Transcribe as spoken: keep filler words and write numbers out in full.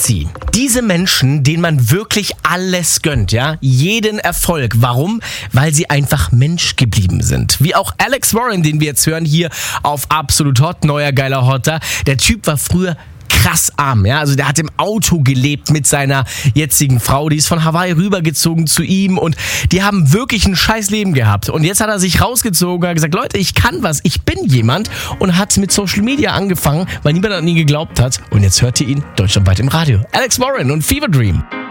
sie. Diese Menschen, denen man wirklich alles gönnt, ja, jeden Erfolg. Warum? Weil sie einfach Mensch geblieben sind. Wie auch Alex Warren, den wir jetzt hören hier auf Absolut Hot, neuer geiler Hotter. Der Typ war früher krass arm, ja, also der hat im Auto gelebt mit seiner jetzigen Frau, die ist von Hawaii rübergezogen zu ihm und die haben wirklich ein scheiß Leben gehabt und jetzt hat er sich rausgezogen, hat gesagt, Leute, ich kann was, ich bin jemand und hat mit Social Media angefangen, weil niemand an ihn geglaubt hat und jetzt hört ihr ihn deutschlandweit im Radio. Alex Warren und Fever Dream.